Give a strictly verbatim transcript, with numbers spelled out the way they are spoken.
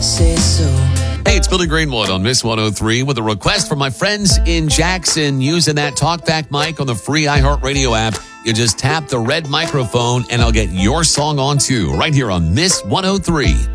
say so. Hey, it's Billy Greenwood on Miss one oh three with a request from my friends in Jackson using that TalkBack mic on the free iHeartRadio app. You just tap the red microphone and I'll get your song on too, right here on Miss one oh three.